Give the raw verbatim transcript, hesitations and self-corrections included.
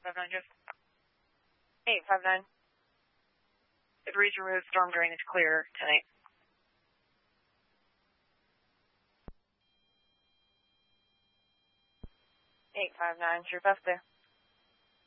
five nine, just. eight five nine. It reads removed storm drainage clear tonight. eight five nine, sure best there.